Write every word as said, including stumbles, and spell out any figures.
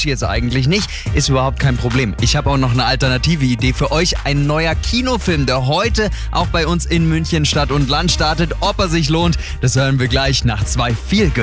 jetzt eigentlich nicht. Ist überhaupt kein Problem. Ich habe auch noch eine alternative Idee für euch. Ein neuer Kinofilm, der heute auch bei uns in München Stadt und Land startet. Ob er sich lohnt, das hören wir gleich nach zwei Feel Good.